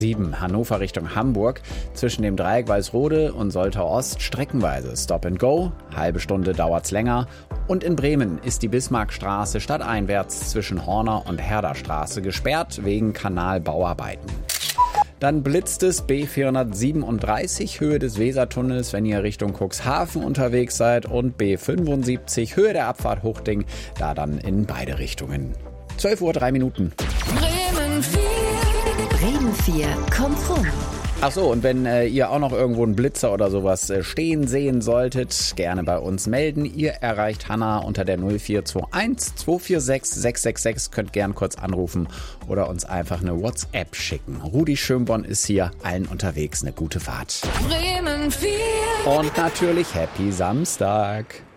7 Hannover Richtung Hamburg zwischen dem Dreieck Walsrode und Soltau Ost streckenweise Stop and Go, halbe Stunde dauert's länger. Und in Bremen ist die Bismarckstraße stadteinwärts zwischen Horner und Herderstraße gesperrt wegen Kanalbauarbeiten. Dann blitzt es B437 Höhe des Wesertunnels, wenn ihr Richtung Cuxhaven unterwegs seid, und B75 Höhe der Abfahrt Huchting, da dann in beide Richtungen. 12 Uhr 3 Minuten. Bremen 4. Bremen 4 kommt rum. Ach so, und wenn ihr auch noch irgendwo einen Blitzer oder sowas stehen sehen solltet, gerne bei uns melden. Ihr erreicht Hanna unter der 0421 246 666. Könnt gern kurz anrufen oder uns einfach eine WhatsApp schicken. Rudi Schönborn ist hier, allen unterwegs eine gute Fahrt. Bremen 4. Und natürlich Happy Samstag.